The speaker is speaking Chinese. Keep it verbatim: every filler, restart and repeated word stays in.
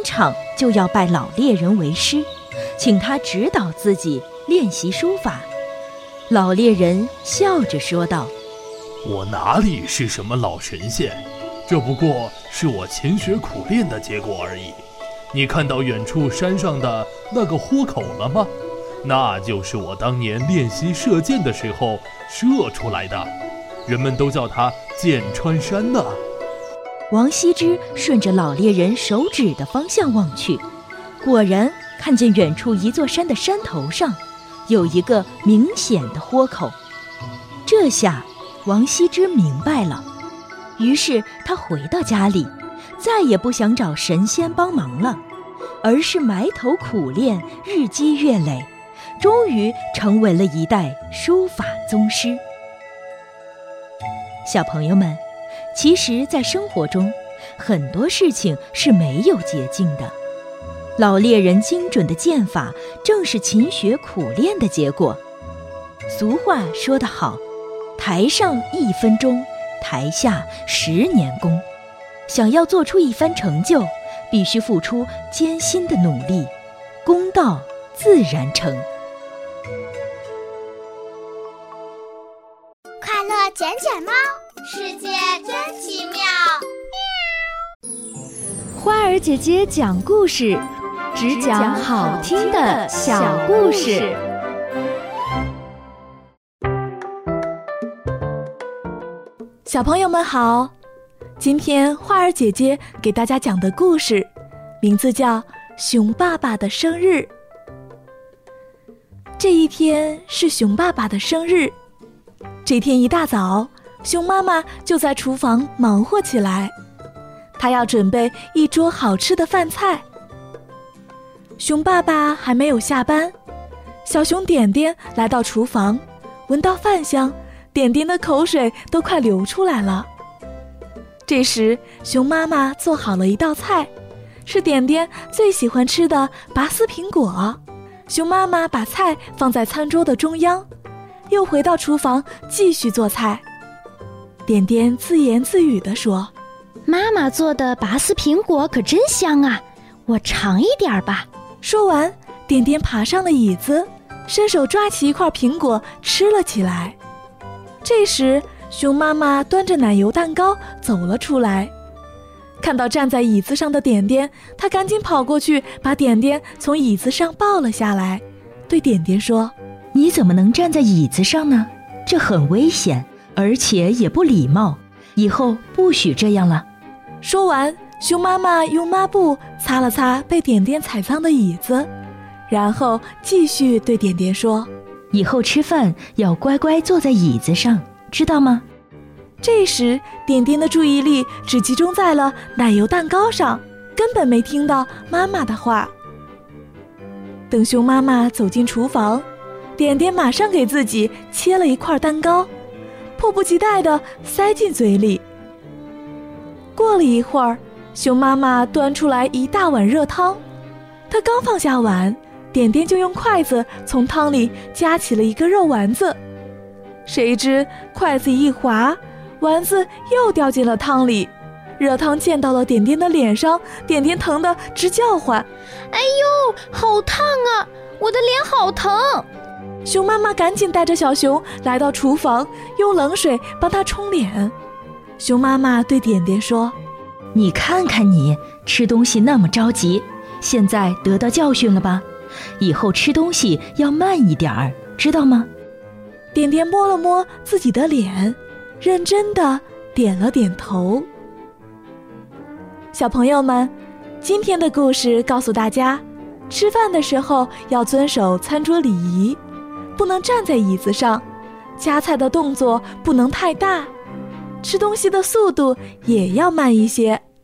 场就要拜老猎人为师，请他指导自己练习书法。老猎人笑着说道： 我哪里是什么老神仙，这不过是我勤学苦练的结果而已。你看到远处山上的那个豁口了吗？那就是我当年练习射箭的时候射出来的，人们都叫它箭穿山呢。 王羲之顺着老猎人手指的方向望去，果然看见远处一座山的山头上有一个明显的豁口。这下王羲之明白了，于是他回到家里，再也不想找神仙帮忙了，而是埋头苦练，日积月累，终于成为了一代书法宗师。小朋友们，其实在生活中，很多事情是没有捷径的。老猎人精准的剑法，正是勤学苦练的结果。俗话说得好，台上一分钟，台下十年功。想要做出一番成就，必须付出艰辛的努力，功到自然成。 快乐捡捡猫，世界真奇妙。 花儿姐姐讲故事，只讲好听的小故事。 小朋友们好，今天花儿姐姐给大家讲的故事名字叫《熊爸爸的生日》。这一天是熊爸爸的生日，这天一大早，熊妈妈就在厨房忙活起来，她要准备一桌好吃的饭菜。熊爸爸还没有下班，小熊点点来到厨房，闻到饭香，点点的口水都快流出来了。这时熊妈妈做好了一道菜，是点点最喜欢吃的拔丝苹果。熊妈妈把菜放在餐桌的中央，又回到厨房继续做菜。点点自言自语地说： 妈妈做的拔丝苹果可真香啊，我尝一点吧。 说完，点点爬上了椅子，伸手抓起一块苹果吃了起来。这时熊妈妈端着奶油蛋糕走了出来，看到站在椅子上的点点，她赶紧跑过去把点点从椅子上抱了下来，对点点说： 你怎么能站在椅子上呢？这很危险，而且也不礼貌，以后不许这样了。 说完，熊妈妈用抹布擦了擦被点点踩脏的椅子，然后继续对点点说： 以后吃饭要乖乖坐在椅子上，知道吗？ 这时点点的注意力只集中在了奶油蛋糕上，根本没听到妈妈的话。等熊妈妈走进厨房，点点马上给自己切了一块蛋糕，迫不及待地塞进嘴里。过了一会儿，熊妈妈端出来一大碗热汤，她刚放下碗，点点就用筷子从汤里夹起了一个肉丸子，谁知筷子一滑，丸子又掉进了汤里，热汤溅到了点点的脸上，点点疼得直叫唤： 哎呦，好烫啊，我的脸好疼。 熊妈妈赶紧带着小熊来到厨房，用冷水帮她冲脸。熊妈妈对点点说： 你看看你，吃东西那么着急，现在得到教训了吧？以后吃东西要慢一点儿，知道吗？ 点点摸了摸自己的脸，认真地点了点头。小朋友们，今天的故事告诉大家，吃饭的时候要遵守餐桌礼仪，不能站在椅子上，夹菜的动作不能太大，吃东西的速度也要慢一些。